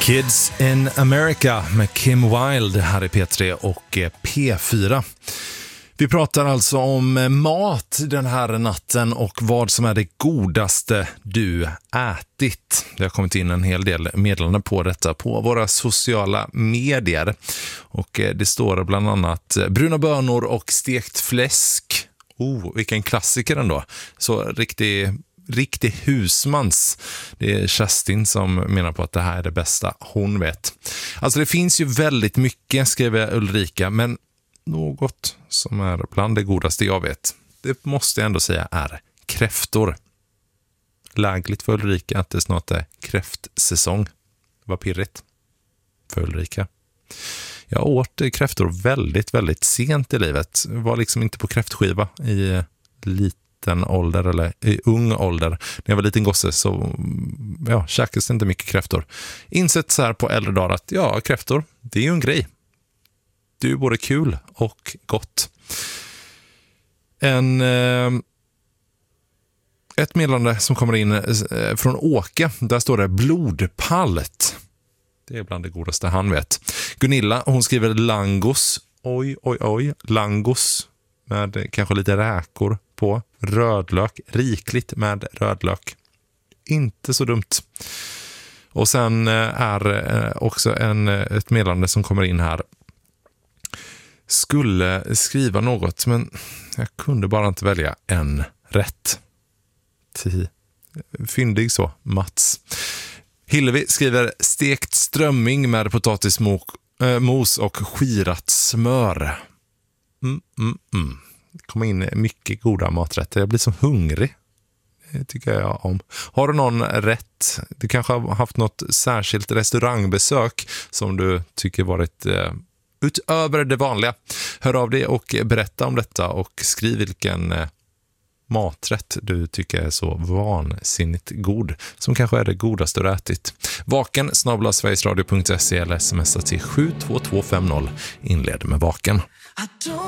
Kids in America med Kim Wilde här i P3 och P4. Vi pratar alltså om mat den här natten och vad som är det godaste du ätit. Det har kommit in en hel del meddelanden på detta på våra sociala medier. Och det står bland annat bruna bönor och stekt fläsk. Vilken klassiker ändå. Så riktig husmans. Det är Kerstin som menar på att det här är det bästa hon vet. Alltså det finns ju väldigt mycket, skriver Ulrika, men något som är bland det godaste jag vet, det måste jag ändå säga är kräftor. Lägligt för Ulrika att det snart är kräftsäsong. Vad pirrigt för Ulrika. Jag åt kräftor väldigt, väldigt sent i livet. Var liksom inte på kräftskiva i liten ålder eller i ung ålder. När jag var liten gosse så käkades inte mycket kräftor. Insett så här på äldre dagar att kräftor, det är ju en grej. Det är ju både kul och gott. Ett meddelande som kommer in från Åke, där står det blodpalt. Det är bland det godaste han vet. Gunilla, hon skriver langos. Oj, langos med kanske lite räkor på. Rödlök, rikligt med rödlök. Inte så dumt. Och sen är också ett meddelande som kommer in här. Skulle skriva något, men jag kunde bara inte välja en rätt. Fyndig så, Mats. Hillevi skriver stekt strömming med potatismos och skirat smör. Det kommer in mycket goda maträtter. Jag blir så hungrig. Det tycker jag om. Har du någon rätt? Du kanske har haft något särskilt restaurangbesök som du tycker varit utöver det vanliga. Hör av dig och berätta om detta och skriv vilken maträtt du tycker är så vansinnigt god, som kanske är det godaste du ätit. vaken@sverigesradio.se eller smsa till 72250. Inled med vaken.